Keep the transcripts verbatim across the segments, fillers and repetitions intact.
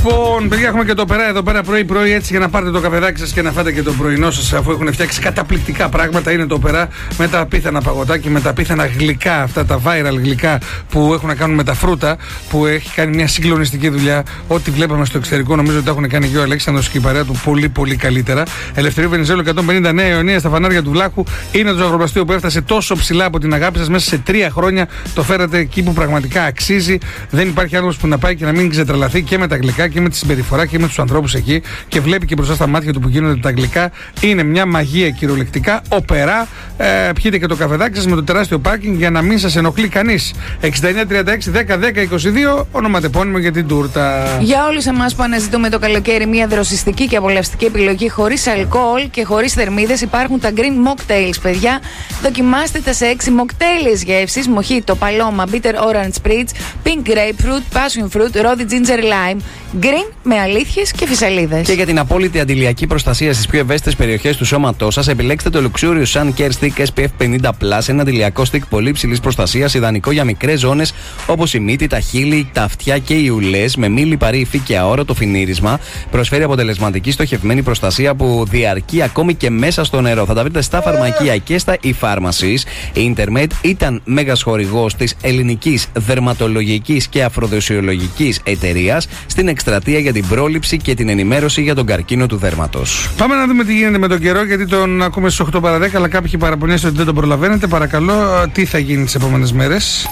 Λοιπόν, παιδιά, έχουμε και το περά εδώ πέρα πρωί-πρωί, έτσι, για να πάρετε το καφεδάκι σας και να φάτε και το πρωινό σας, αφού έχουν φτιάξει καταπληκτικά πράγματα. Είναι το περά με τα απίθανα παγωτάκι, με τα απίθανα γλυκά, αυτά τα viral γλυκά που έχουν να κάνουν με τα φρούτα, που έχει κάνει μια συγκλονιστική δουλειά. Ό,τι βλέπαμε στο εξωτερικό, νομίζω ότι τα έχουν κάνει και ο Αλέξανδρος και η παρέα του πολύ πολύ καλύτερα. Ελευθερίου Βενιζέλου εκατόν πενήντα, Νέα Ιωνία, στα φανάρια του Βλάχου. Είναι το ζαχαροπλαστείο που έφτασε τόσο ψηλά από την αγάπη σας. Μέσα σε τρία χρόνια το φέρατε εκεί που πραγματικά αξίζει. Δεν υπάρχει άνθρωπος που να πάει και να μην ξετρελαθεί και με τα γλυκά και με τη συμπεριφορά και με τους ανθρώπους εκεί και βλέπει και μπροστά στα μάτια του που γίνονται τα γλυκά. Είναι μια μαγεία κυριολεκτικά. Οπερά, ε, πιείτε και το καφεδάκι σας με το τεράστιο πάρκινγκ για να μην σας ενοχλεί κανείς. εξήντα εννιά τριάντα έξι δέκα δέκα είκοσι δύο, ονοματεπώνυμο για την τούρτα. Για όλους εμάς που αναζητούμε το καλοκαίρι μια δροσιστική και απολαυστική επιλογή χωρίς αλκοόλ και χωρίς θερμίδες, υπάρχουν τα Green Mocktails, παιδιά. Δοκιμάστε τα σε έξι mocktails γεύσεις: Mojito, Paloma, Bitter Orange Spritz, Pink Grapefruit, Passion Fruit, Rosy Ginger Lime. Green με αλήθειες και φυσαλίδες. Και για την απόλυτη αντιλιακή προστασία στις πιο ευαίσθητες περιοχές του σώματός σας, επιλέξτε το Luxurious Sun Care Stick ες πι εφ πενήντα πλας, ένα αντιλιακό stick πολύ υψηλής προστασίας, ιδανικό για μικρές ζώνες όπως η μύτη, τα χείλη, τα αυτιά και οι ουλές, με μη λιπαρή υφή και αόρατο φινίρισμα. Προσφέρει αποτελεσματική στοχευμένη προστασία που διαρκεί ακόμη και μέσα στο νερό. Θα τα βρείτε στα φαρμακεία και στα e-pharmacies. Η Intermed ήταν μέγας χορηγός της ελληνικής δερματολογικής και αφροδοσιολογικής εταιρείας στην εκστρατεία για την πρόληψη και την ενημέρωση για τον καρκίνο του δέρματος. Πάμε να δούμε τι γίνεται με τον καιρό, γιατί τον ακούμε στις οκτώ παρά δέκα, αλλά κάποιοι παραπονιέστε ότι δεν τον προλαβαίνετε. Παρακαλώ, τι θα γίνει τις επόμενες μέρες?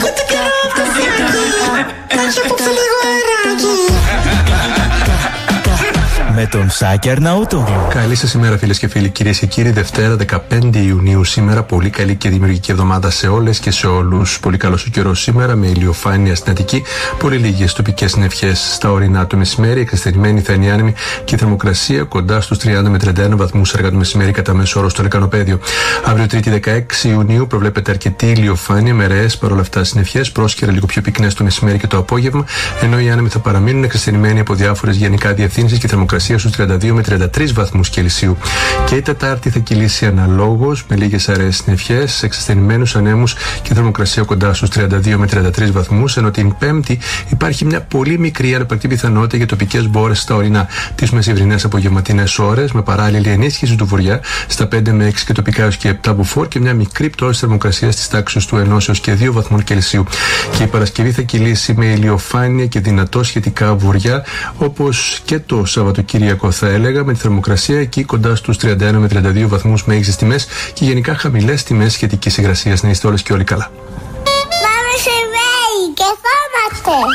Με τον Σάκη Αρναούτογλου. Καλή σας ημέρα, φίλες και φίλοι, κυρίες και κύριοι. Δευτέρα δεκαπέντε Ιουνίου σήμερα. Πολύ καλή και δημιουργική εβδομάδα σε όλες και σε όλους. Πολύ καλός ο καιρός σήμερα, με ηλιοφάνεια στην Αττική. Πολύ λίγες τοπικές συννεφιές στα ορεινά το μεσημέρι. Εξαστερημένη θα είναι η άνεμη και η θερμοκρασία κοντά στους τριάντα με τριάντα ένα βαθμούς αργά το μεσημέρι κατά μέσο όρο στο Λεκανοπέδιο. Αύριο Τρίτη δεκαέξι Ιουνίου προβλέπεται αρκετή ηλιοφάνεια με ρεές παρόλα αυτά συννεφιές. Πρόσκαιρα λίγο πιο πυκνές το μεσημέρι και το απόγευμα. Ενώ οι άνεμοι θα παραμείνουν εξαστερημένοι από διάφορες γενικά διευθύνσεις και η θερμοκρασία στους τριάντα δύο με τριάντα τρεις βαθμούς Κελσίου. Και η Τετάρτη θα κυλήσει αναλόγως με λίγες αραιές συννεφιές, εξασθενημένους ανέμους και θερμοκρασία κοντά στους τριάντα δύο με τριάντα τρεις βαθμούς. Ενώ την Πέμπτη υπάρχει μια πολύ μικρή ανεπαρκτή πιθανότητα για τοπικές μπόρες στα ορεινά τις μεσημβρινές απογευματινές ώρες, με παράλληλη ενίσχυση του βορειά στα πέντε με έξι και τοπικά έως και επτά μποφόρ και μια μικρή πτώση θερμοκρασίας στις τάξεις του ενός έως και δύο βαθμών Κελσίου. Και η Παρασκευή θα κυλήσει με ηλιοφάνεια και δυνατό σχετικά βορειά, όπως και το Σαββατοκύριακο θα έλεγα, με τη θερμοκρασία εκεί κοντά στους τριάντα ένα με τριάντα δύο βαθμούς μέγιστες τιμές και γενικά χαμηλές τιμές σχετικής υγρασίας. Να είστε όλες και όλοι καλά. Πάμε σε βέη και φόμαστε.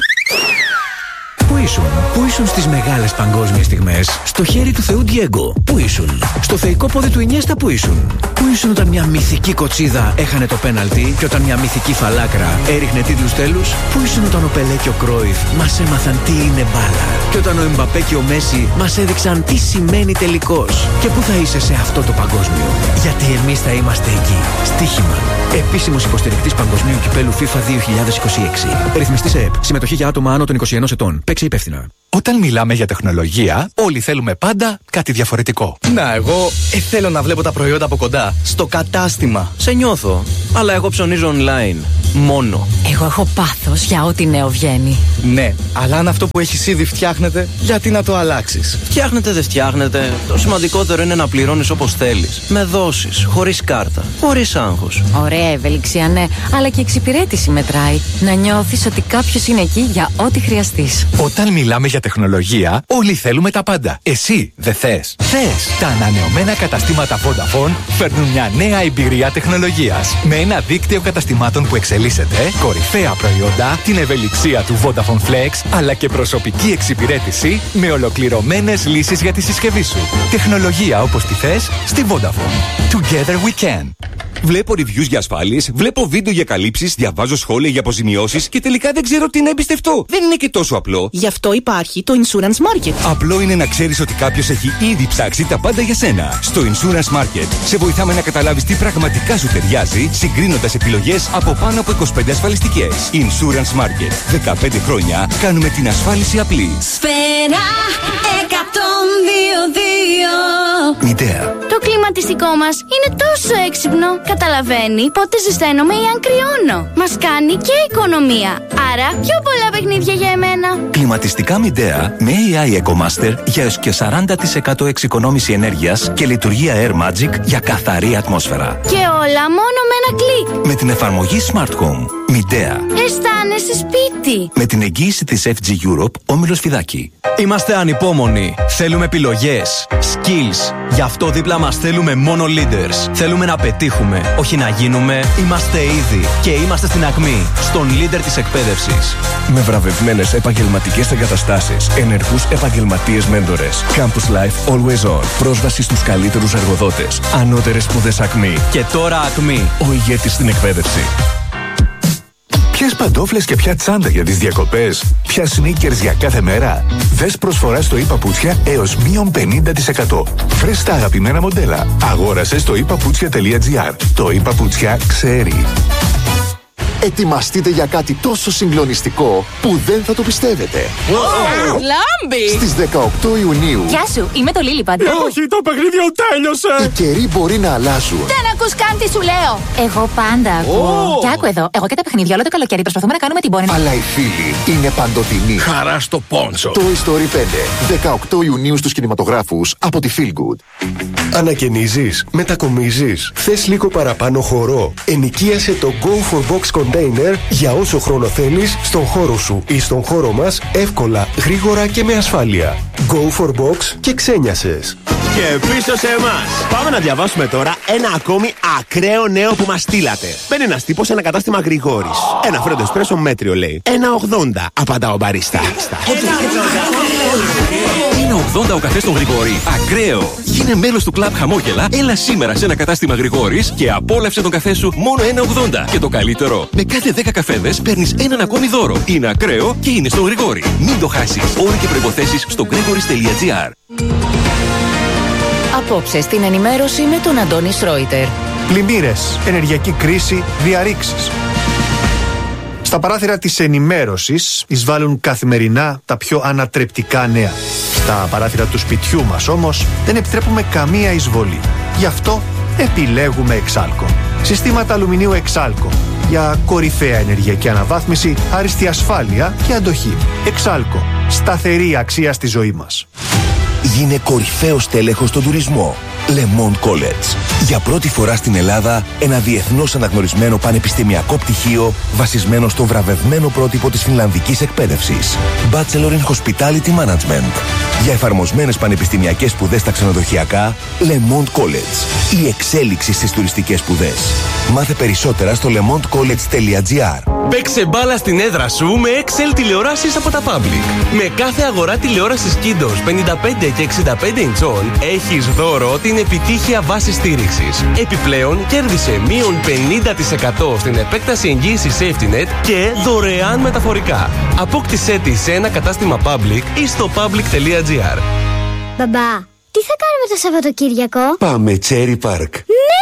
Πού ήσουν, πού ήσουν στις μεγάλες παγκόσμιες στιγμές? Στο χέρι του Θεού Ντιέγκο, πού ήσουν? Στο θεϊκό πόδι του Ινιέστα, πού ήσουν? Πού ήσουν όταν μια μυθική κοτσίδα έχανε το πέναλτι και όταν μια μυθική φαλάκρα έριχνε τίτλους τέλους? Πού ήσουν όταν ο Πελέ και ο Κρόιφ μας έμαθαν τι είναι μπάλα? Και όταν ο Εμπαπέ και ο Μέση μας έδειξαν τι σημαίνει τελικός? Και πού θα είσαι σε αυτό το παγκόσμιο? Γιατί εμείς θα είμαστε εκεί. Στοίχημα. Επίσημος υποστηρικτής Παγκοσμίου Κυπέλου FIFA δύο χιλιάδες είκοσι έξι. Ρυθμιστή σε ΕΠ. Συμμετοχή για άτομα άνω των είκοσι ενός ετών. Παίξε υπεύθυνα. Όταν μιλάμε για τεχνολογία, όλοι θέλουμε πάντα κάτι διαφορετικό. Να, εγώ ε, θέλω να βλέπω τα προϊόντα από κοντά. Στο κατάστημα. Σε νιώθω. Αλλά εγώ ψωνίζω online. Μόνο. Εγώ έχω πάθος για ό,τι νέο βγαίνει. Ναι, αλλά αν αυτό που έχεις ήδη φτιάχνεται, γιατί να το αλλάξεις? Φτιάχνετε, δεν φτιάχνετε. Το σημαντικότερο είναι να πληρώνεις όπως θέλεις. Με δόσεις, χωρίς κάρτα, χωρίς άγχος. Ωραία ευελιξία, ναι, αλλά και εξυπηρέτηση μετράει. Να νιώθεις ότι κάποιος είναι εκεί για ό,τι χρειαστείς. Όταν μιλάμε για τεχνολογία, όλοι θέλουμε τα πάντα. Εσύ δεν θες? Θες! Τα ανανεωμένα καταστήματα Vodafone φέρνουν μια νέα εμπειρία τεχνολογίας. Με ένα δίκτυο καταστημάτων που εξελίσσεται, κορυφαία προϊόντα, την ευελιξία του Vodafone Flex, αλλά και προσωπική εξυπηρέτηση με ολοκληρωμένες λύσεις για τη συσκευή σου. Τεχνολογία όπως τη θες στη Vodafone. Together we can. Βλέπω reviews για ασφάλειες, βλέπω βίντεο για καλύψεις, διαβάζω σχόλια για αποζημιώσεις και τελικά δεν ξέρω τι να εμπιστευτώ. Δεν είναι και τόσο απλό. Γι' αυτό υπάρχει το Insurance Market. Απλό είναι να ξέρεις ότι κάποιος έχει ήδη ψάξει τα πάντα για σένα. Στο Insurance Market σε βοηθάμε να καταλάβεις τι πραγματικά σου ταιριάζει, συγκρίνοντας επιλογές από πάνω από είκοσι πέντε ασφαλιστικές. Insurance Market. δεκαπέντε χρόνια κάνουμε την ασφάλιση απλή. Σφαίρα εκατόν δύο δύο. Μητέα. Το κλιματιστικό μας είναι τόσο έξυπνο. Καταλαβαίνει πότε ζεσταίνομαι ή αν κρυώνω. Μας κάνει και οικονομία. Άρα πιο πολλά παιχνίδια για εμένα. Κλιματιστικά Μητέα με έι άι EcoMaster για έως και σαράντα τοις εκατό εξοικονόμηση ενέργειας και λειτουργία Air Magic για καθαρή ατμόσφαιρα. Και όλα μόνο με ένα κλικ. Με την εφαρμογή Smart Home. Μητέα. Αισθάνεσαι σπίτι. Με την εγγύηση της εφ τζι Europe, Όμιλος Φιδάκη. Είμαστε ανυπόμονοι. Θέλουμε επιλογές, skills. Γι' αυτό δίπλα μας θέλουμε μόνο leaders. Θέλουμε να πετύχουμε, όχι να γίνουμε. Είμαστε ήδη και είμαστε στην ακμή, στον leader της εκπαίδευσης. Με βραβευμένες επαγγελματικές εγκαταστάσεις, ενεργούς επαγγελματίες μέντορες. Campus Life Always On. Πρόσβαση στους καλύτερους εργοδότες. Ανώτερες σπουδές ακμή. Και τώρα ακμή. Ο ηγέτης στην εκπαίδευση. Ποιες παντόφλες και ποια τσάντα για τις διακοπές. Ποια sneakers για κάθε μέρα. Δες προσφορά στο e-Paputsια έως μείον πενήντα τοις εκατό. Βρες τα αγαπημένα μοντέλα. Αγόρασε στο e paputsια τελεία gr. Το e-Paputsια ξέρει. Ετοιμαστείτε για κάτι τόσο συγκλονιστικό που δεν θα το πιστεύετε. Oh, Λάμπη! Στις δεκαοκτώ Ιουνίου. Γεια σου, είμαι το Λίλιπαντ. Όχι, το παιχνίδι τέλειωσε. Οι καιροί μπορεί να αλλάζουν. Δεν ακούς καν τι σου λέω. Εγώ πάντα ακούω. Oh. Και άκου εδώ, εγώ και τα παιχνίδια όλο το καλοκαίρι προσπαθούμε να κάνουμε την πόρνη. Αλλά οι φίλοι είναι παντοτινοί. Χαρά στο πόντσο. Το Story πέντε. δεκαοκτώ Ιουνίου στους κινηματογράφους από τη Feel Good. Ανακαινίζεις, μετακομίζεις, θες λίγο παραπάνω χώρο. Ενοικίασε το Go for Box Container για όσο χρόνο θέλεις στον χώρο σου ή στον χώρο μας εύκολα, γρήγορα και με ασφάλεια. Go for Box και ξένιασες. Και πίσω σε εμάς. Πάμε να διαβάσουμε τώρα ένα ακόμη ακραίο νέο που μας στείλατε. Μπαίνει ένας τύπος σε ένα κατάστημα Γρηγόρης. Ένα φρέντο εσπρέσο μέτριο λέει. ένα ογδόντα, απαντά ο μπαρίστα. Είναι ογδόντα ο καφές των Γρηγόρη. Ακραίο! Γίνε μέλος του κλαμπ Χαμόγελα, έλα σήμερα σε ένα κατάστημα Γρηγόρης και απόλαυσε τον καφέ σου μόνο ένα ογδόντα. Και το καλύτερο, με κάθε δέκα καφέδες παίρνεις έναν ακόμη δώρο. Είναι ακραίο και είναι στον Γρηγόρη. Μην το χάσεις. Όροι και προϋποθέσεις στο gregoris τελεία gr. Απόψε στην ενημέρωση με τον Αντώνη Σρόιτερ. Πλημμύρες, ενεργειακή κρίση, διαρρήξεις. Στα παράθυρα της ενημέρωσης εισβάλλουν καθημερινά τα πιο ανατρεπτικά νέα. Στα παράθυρα του σπιτιού μας όμως δεν επιτρέπουμε καμία εισβολή. Γι' αυτό επιλέγουμε Εξάλκο. Συστήματα αλουμινίου Εξάλκο για κορυφαία ενεργειακή αναβάθμιση, άριστη ασφάλεια και αντοχή. Εξάλκο. Σταθερή αξία στη ζωή μας. Γίνε κορυφαίος τέλεχος στον τουρισμό. Le Monde College. Για πρώτη φορά στην Ελλάδα, ένα διεθνώς αναγνωρισμένο πανεπιστημιακό πτυχίο βασισμένο στο βραβευμένο πρότυπο της φινλανδικής εκπαίδευσης. Bachelor in Hospitality Management. Για εφαρμοσμένες πανεπιστημιακές σπουδές στα ξενοδοχειακά, Le Monde College. Η εξέλιξη στις τουριστικές σπουδές. Μάθε περισσότερα στο lemondcollege τελεία gr. Παίξε μπάλα στην έδρα σου με Excel τηλεοράσεις από τα Public. Με κάθε αγορά τηλεόρασης Kindos πενήντα πέντε και εξήντα πέντε ιντσών έχεις δώρο την επιτύχεια βάση στήριξης. Επιπλέον κέρδισε μείον πενήντα τοις εκατό στην επέκταση εγγύησης SafetyNet και δωρεάν μεταφορικά. Απόκτησέ τη σε ένα κατάστημα Public ή στο public τελεία gr. Μπαμπά, τι θα κάνουμε το Σαββατοκύριακο? Πάμε Cherry Park. Ναι!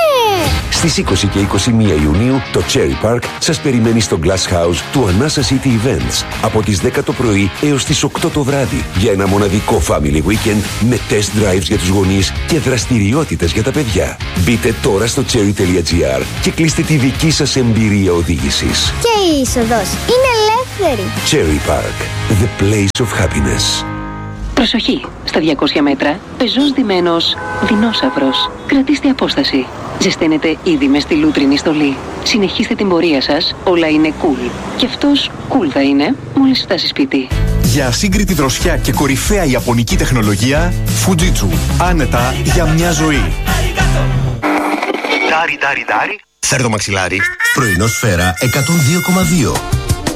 Στις είκοσι και είκοσι μία Ιουνίου το Cherry Park σας περιμένει στο Glass House του Anasa City Events από τις δέκα το πρωί έως τις οκτώ το βράδυ για ένα μοναδικό family weekend με test drives για τους γονείς και δραστηριότητες για τα παιδιά. Μπείτε τώρα στο cherry τελεία gr και κλείστε τη δική σας εμπειρία οδήγησης. Και η είσοδος είναι ελεύθερη. Cherry Park, the place of happiness. Προσοχή! Στα διακόσια μέτρα, πεζός ντυμένος δεινόσαυρος. Κρατήστε απόσταση. Ζεσταίνετε ήδη με στη λούτρινη στολή. Συνεχίστε την πορεία σας, όλα είναι cool. Και αυτός cool θα είναι μόλις φτάσει σπίτι. Για ασύγκριτη δροσιά και κορυφαία ιαπωνική τεχνολογία, Fujitsu. Άνετα για μια ζωή. Ντάρι, ντάρι, ντάρι. Φέρ' το μαξιλάρι. Πρωινό σφαίρα εκατόν δύο κόμμα δύο.